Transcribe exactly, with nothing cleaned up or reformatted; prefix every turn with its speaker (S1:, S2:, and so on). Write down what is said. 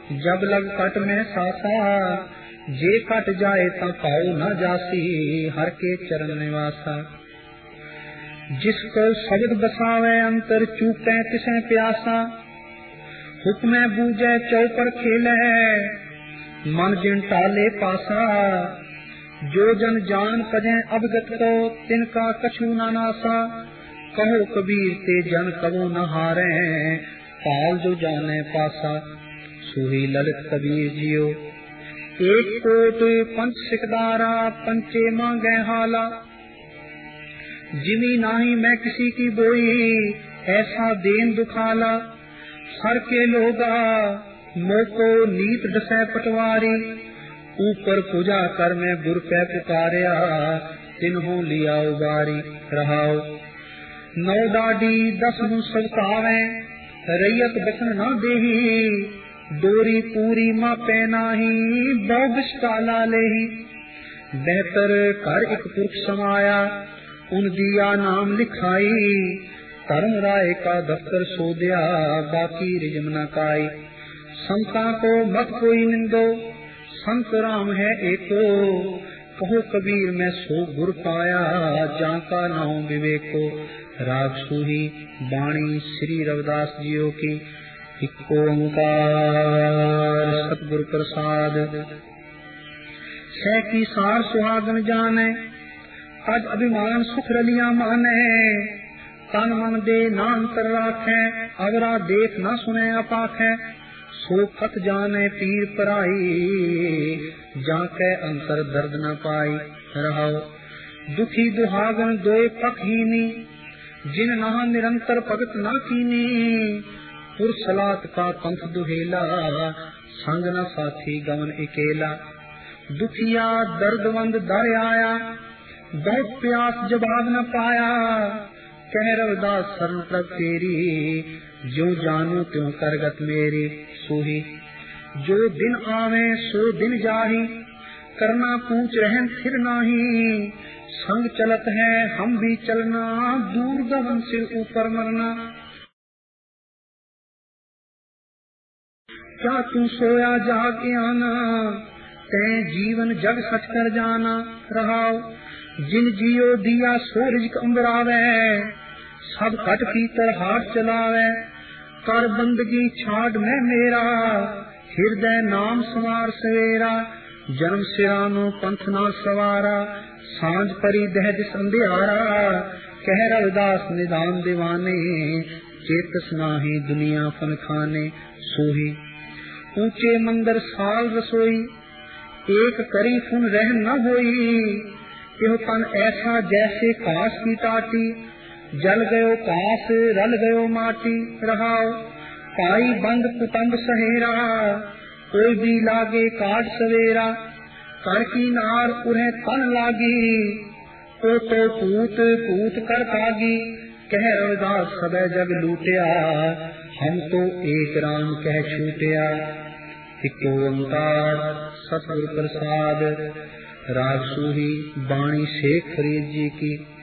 S1: जब लग कट में सासा, जे कट जाए ता पाओ न जासी, हर के चरण निवासा। जिसको शब्द बसावे अंतर, चूके तिसे प्यासा। हुक्मे बूझे चौपर खेले, मन जिन टाले पासा। जो जन जान पजे अवगत को, तिनका कछु न नासा। कहो कबीर ते जन कबो न हारे, पाल जो जाने पासा। सुही ललित कबीर जियो, एक कोट पंच सिकदारा, पंचे मांगे हाला। जिमी नाही मैं किसी की बोई, ऐसा देन दुखाला। सर के लोगा मोको नीत दसे पटवारी। ऊपर पूजा कर मैं गुर पे पुकारिया, तिन्हों लिया उबारी। रहाओ नौ डाडी दस मुँह सबकावे, रैयत बसन न देही। डोरी पूरी मापे नाही, बहुबिश काला लेही। बेहतर कर एक पुरुष समाया, उन दिया नाम लिखाई। धर्म राय का दफ्तर सो दिया, बाकी रिजम न काई। संता को मत कोई निंदो, संत राम है एको। कहो कबीर मैं सो गुर पाया, जाका नाम विवेको। राग सूही बाणी श्री रविदास जियो की। एक ओंकार सतगुरु प्रसाद। सह की सार सुहागन जाने, अज अभिमान सुख रलिया माने। तन मन दे नाम कर राखे, अवरा देख न सुने अपाखे। सो खत जाने पीर पराई, जाके अंतर दर्द न पाई। रहाओ दुखी दुहागन दोए पखहीनी, जिन नहा निरंतर भगत न कीनी। पुरसलात का पंथ दुहेला, संग न साथी गमन अकेला। दुखिया दर्दवंद दर आया, बहुत प्यास जवाब न पाया। कह रविदास शरण प्रभ तेरी, जो जानू त्यों करगत मेरी। सोही जो दिन आवे सो दिन जाही, करना पूछ रहन फिर नाही। संग चलत है हम भी चलना, दूर गगन से ऊपर मरना। क्या तू सोया जाग आना, तै जीवन जग सच कर जाना। रहाओ जिन जियो दिया सो रिज़्क़ अंबरावे, सब कट पीतर हाथ चलावे। कर बंदगी छाड़ में मेरा, हृदय नाम सवार सवेरा। जन्म सिरानो पंथ ना सवारा, सांझ परी दह दिस अंधियारा। कह रविदास निदान दीवाने, चेतस नाही दुनिया फन खाने। सोही ऊंचे मंदिर साल रसोई, एक करी फुन रह न होई। यह तन ऐसा जैसे काश की टाटी, जल गयो काश रल गयो माटी। रहाओ पाई बंद कुटुंब सहेरा, कोई भी लागे काट सवेरा। कर की नार उन्हें तन लागी, तो तो पूत पूत कर पागी। कह रविदास सबे जग लूटिया, हम तो एक राम कह छूटिया। एक ओंकार सतगुरु प्रसाद। राग सूही बाणी शेख फरीद जी की।